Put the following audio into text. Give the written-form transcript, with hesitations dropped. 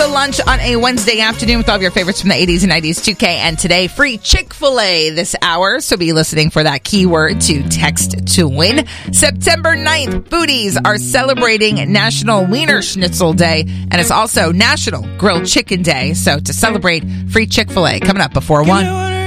Real Lunch on a Wednesday afternoon with all of your favorites from the 80s and 90s, 2K, and today, free Chick-fil-A this hour. So be listening for that keyword to text to win. September 9th, foodies are celebrating National Wiener Schnitzel Day, and it's also National Grilled Chicken Day. So to celebrate, free Chick-fil-A coming up before 1.